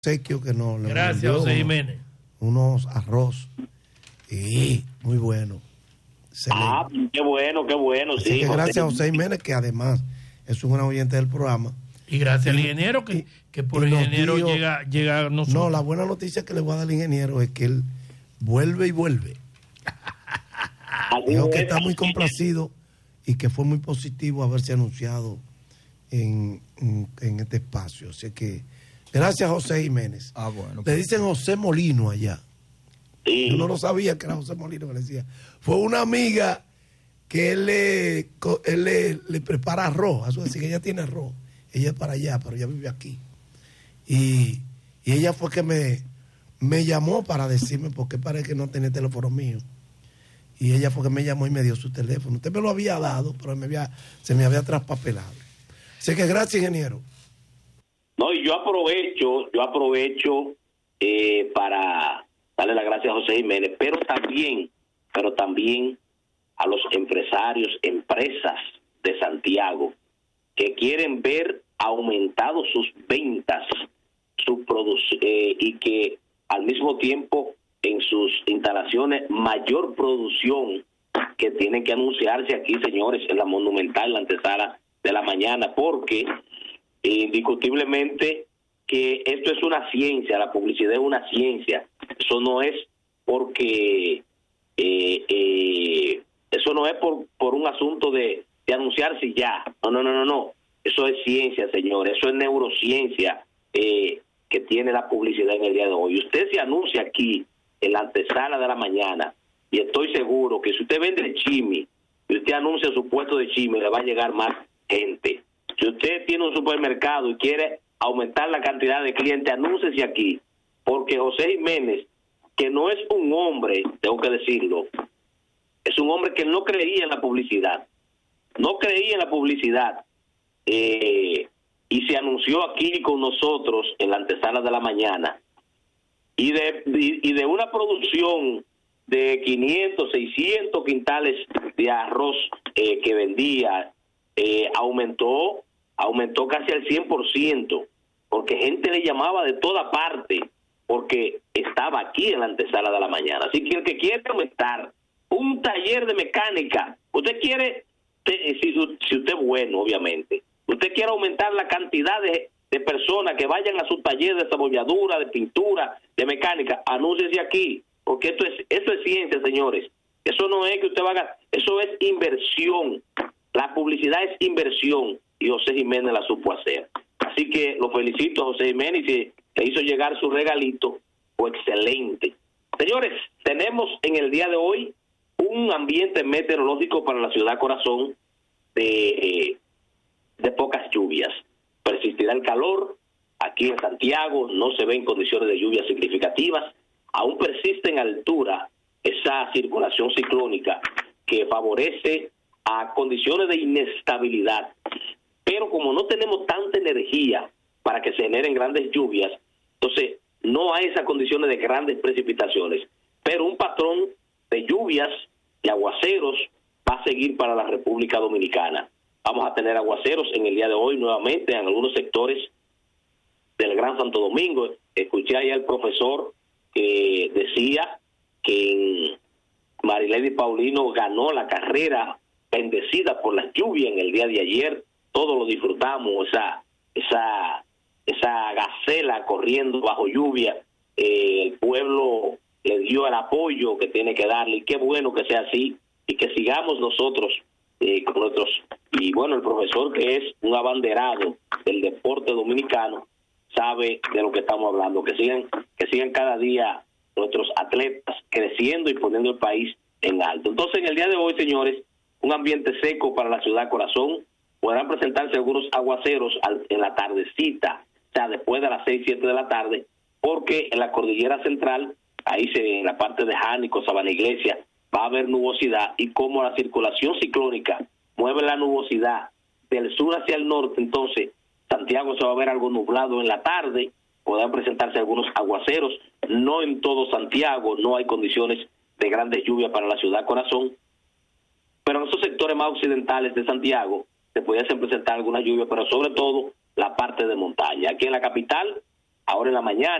obsequio que nos Gracias, José Jiménez. Unos arroz y muy bueno. Excelente. Qué bueno. Así sí. Que gracias a José Jiménez, que además es un gran oyente del programa. Y gracias al ingeniero, que por el ingeniero llega a nosotros. No, la buena noticia que le voy a dar al ingeniero es que él vuelve y vuelve. Dijo que está muy complacido y que fue muy positivo haberse anunciado en este espacio. Así que gracias, José Jiménez. Bueno, le dicen José Molino allá. Sí. Yo no lo sabía que era José Molino que le decía. Fue una amiga que él le prepara arroz. Eso es decir, que ella tiene arroz. Ella es para allá, pero ella vive aquí. Y ella fue que me llamó para decirme por qué parece que no tenía el teléfono mío. Y ella fue que me llamó y me dio su teléfono. Usted me lo había dado, pero se me había traspapelado. Así que gracias, ingeniero. No, y yo aprovecho para darle las gracias a José Jiménez, pero también a los empresarios, empresas de Santiago que quieren ver aumentados sus ventas, y que al mismo tiempo en sus instalaciones mayor producción, que tienen que anunciarse aquí, señores, en la Monumental, la antesala de la mañana, porque indiscutiblemente que esto es una ciencia, la publicidad es una ciencia. Eso no es porque eso no es por un asunto de anunciarse ya. No. Eso es ciencia, señores. Eso es neurociencia que tiene la publicidad en el día de hoy. Usted se anuncia aquí en la antesala de la mañana y estoy seguro que si usted vende el chimi y usted anuncia su puesto de chimi, le va a llegar más gente. Si usted tiene un supermercado y quiere aumentar la cantidad de clientes, anúnciese aquí, porque José Jiménez, que no es un hombre, tengo que decirlo, es un hombre que no creía en la publicidad, y se anunció aquí con nosotros en la antesala de la mañana, y de una producción de 500, 600 quintales de arroz que vendía, aumentó casi al 100%, porque gente le llamaba de toda parte, porque estaba aquí en la antesala de la mañana. Así que el que quiere aumentar un taller de mecánica, usted quiere, si usted es bueno, obviamente, usted quiere aumentar la cantidad de personas que vayan a su taller de cebolladura, de pintura, de mecánica, anúnciese aquí, porque eso es ciencia, señores. Eso no es que usted haga, eso es inversión. La publicidad es inversión y José Jiménez la supo hacer. Así que lo felicito a José Jiménez y que hizo llegar su regalito. Fue excelente. Señores, tenemos en el día de hoy un ambiente meteorológico para la ciudad corazón de pocas lluvias. Persistirá el calor. Aquí en Santiago no se ven condiciones de lluvia significativas. Aún persiste en altura esa circulación ciclónica que favorece a condiciones de inestabilidad. Pero como no tenemos tanta energía para que se generen grandes lluvias, entonces no hay esas condiciones de grandes precipitaciones. Pero un patrón de lluvias y aguaceros va a seguir para la República Dominicana. Vamos a tener aguaceros en el día de hoy nuevamente en algunos sectores del Gran Santo Domingo. Escuché ahí al profesor que decía que Marilady Paulino ganó la carrera bendecida por las lluvias en el día de ayer. Todos lo disfrutamos, esa gacela corriendo bajo lluvia. El pueblo le dio el apoyo que tiene que darle, y qué bueno que sea así, y que sigamos nosotros con nuestros. Y bueno, el profesor, que es un abanderado del deporte dominicano, sabe de lo que estamos hablando. Que sigan cada día nuestros atletas creciendo y poniendo el país en alto. Entonces, en el día de hoy, señores, un ambiente seco para la ciudad corazón. Podrán presentarse algunos aguaceros en la tardecita, o sea, después de las 6, 7 de la tarde, porque en la cordillera central, en la parte de Jánico, Sabana Iglesia, va a haber nubosidad, y como la circulación ciclónica mueve la nubosidad del sur hacia el norte, entonces Santiago se va a ver algo nublado en la tarde. Podrán presentarse algunos aguaceros, no en todo Santiago, no hay condiciones de grandes lluvias para la ciudad corazón, pero en esos sectores más occidentales de Santiago se pudiesen presentar algunas lluvias, pero sobre todo la parte de montaña. Aquí en la capital ahora en la mañana.